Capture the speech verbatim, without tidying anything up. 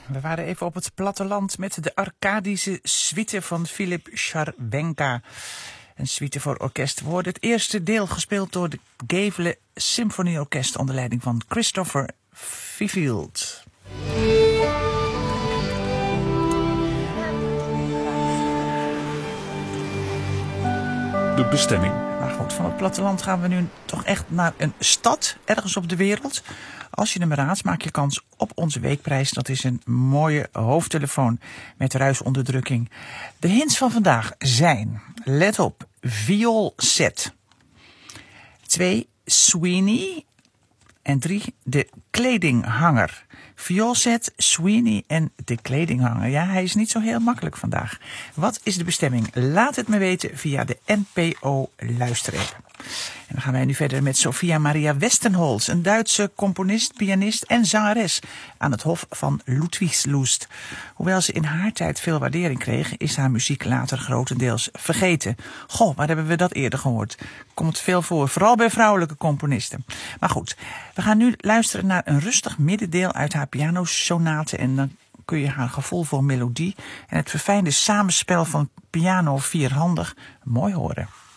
We waren even op het platteland met de Arkadische suite van Philip Charwenka. Een suite voor orkest. We hoorden het eerste deel gespeeld door de Gävle Symfonieorkest onder leiding van Christopher Fifield. De bestemming. Maar goed, van het platteland gaan we nu toch echt naar een stad, ergens op de wereld. Als je hem raadt, maak je kans op onze weekprijs. Dat is een mooie hoofdtelefoon met ruisonderdrukking. De hints van vandaag zijn, let op, vioolset. twee, Sweeney. En drie, de kledinghanger. Vioolset, Sweeney en de kledinghanger. Ja, hij is niet zo heel makkelijk vandaag. Wat is de bestemming? Laat het me weten via de N P O luisterapp. En dan gaan wij nu verder met Sophia Maria Westenholz, een Duitse componist, pianist en zangeres aan het hof van Ludwigslust. Hoewel ze in haar tijd veel waardering kreeg, is haar muziek later grotendeels vergeten. Goh, waar hebben we dat eerder gehoord? Komt veel voor, vooral bij vrouwelijke componisten. Maar goed, we gaan nu luisteren naar een rustig middendeel uit haar pianosonate en dan kun je haar gevoel voor melodie en het verfijnde samenspel van piano vierhandig mooi horen.